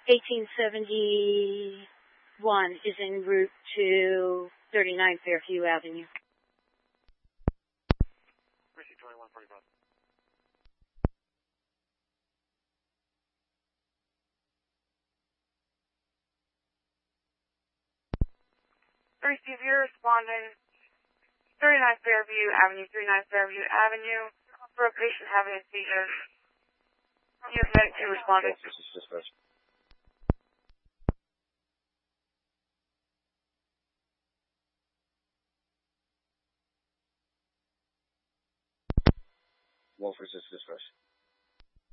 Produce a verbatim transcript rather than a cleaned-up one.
eighteen seventy-one is en route to thirty-nine Fairview Avenue. Receive twenty-one forty-five. Receive your responding thirty-nine Fairview Avenue, thirty-nine Fairview Avenue, for a patient having a seizure. You have met to responding. This is dispatch. Wolf, this is dispatch.